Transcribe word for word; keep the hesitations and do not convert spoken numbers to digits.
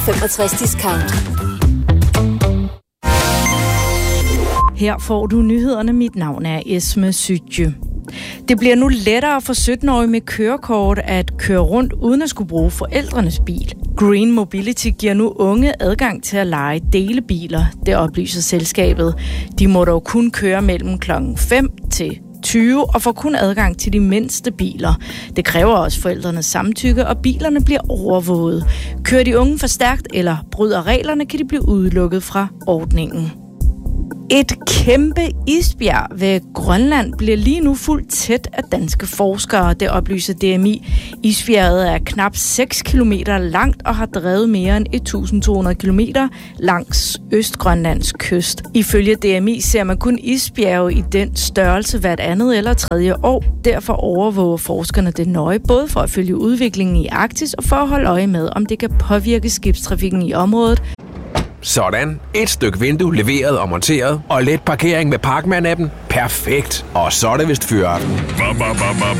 femogtres discount. Her får du nyhederne. Mit navn er Esme Sytje. Det bliver nu lettere for sytten-årige med kørekort at køre rundt uden at skulle bruge forældrenes bil. Green Mobility giver nu unge adgang til at leje delebiler, det oplyser selskabet. De må dog kun køre mellem klokken fem til tyve og får kun adgang til de mindste biler. Det kræver også forældrenes samtykke, og bilerne bliver overvåget. Kører de unge for stærkt eller bryder reglerne, kan de blive udelukket fra ordningen. Et kæmpe isbjerg ved Grønland bliver lige nu fuldt tæt af danske forskere, det oplyser D M I. Isbjerget er knap seks kilometer langt og har drevet mere end et tusind to hundrede kilometer langs Østgrønlands kyst. Ifølge D M I ser man kun isbjerge i den størrelse hvert andet eller tredje år. Derfor overvåger forskerne det nøje, både for at følge udviklingen i Arktis og for at holde øje med, om det kan påvirke skibstrafikken i området. Sådan. Et stykke vindue leveret og monteret, og let parkering med Parkman-appen. Perfekt. Og så er det vist fyraften.